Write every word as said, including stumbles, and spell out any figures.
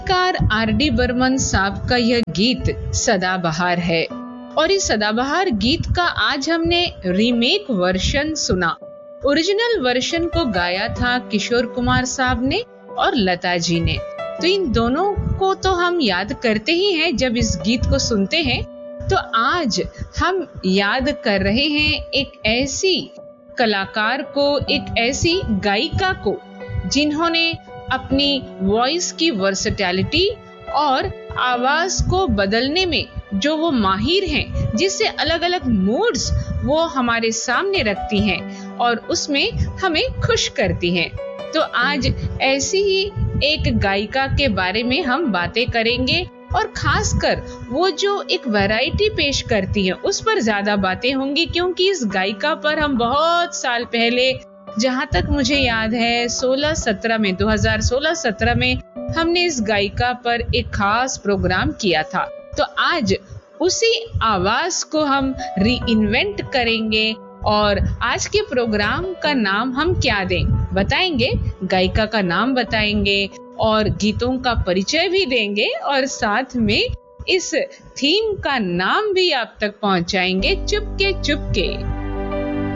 Car R D Burman साहब का यह गीत सदाबहार है और इस सदाबहार गीत का आज हमने रीमेक वर्जन सुना। ओरिजिनल वर्जन को गाया था किशोर कुमार साहब ने और लता जी ने। तो इन दोनों को तो हम याद करते ही हैं जब इस गीत को सुनते हैं। तो आज हम याद कर रहे हैं एक ऐसी कलाकार को, एक ऐसी गायिका को जिन्होंने अपनी वॉइस की वर्सेटैलिटी और आवाज को बदलने में जो वो माहिर हैं, जिससे अलग अलग मूड्स वो हमारे सामने रखती हैं और उसमें हमें खुश करती हैं। तो आज ऐसी ही एक गायिका के बारे में हम बातें करेंगे और खासकर वो जो एक वैरायटी पेश करती है उस पर ज्यादा बातें होंगी, क्योंकि इस गायिका पर हम बहुत साल पहले, जहां तक मुझे याद है सोलह सत्रह में दो हज़ार सोलह सत्रह में हमने इस गायिका पर एक खास प्रोग्राम किया था। तो आज उसी आवाज को हम री इन्वेंट करेंगे और आज के प्रोग्राम का नाम हम क्या दें बताएंगे, गायिका का नाम बताएंगे और गीतों का परिचय भी देंगे और साथ में इस थीम का नाम भी आप तक पहुंचाएंगे, चुपके चुपके।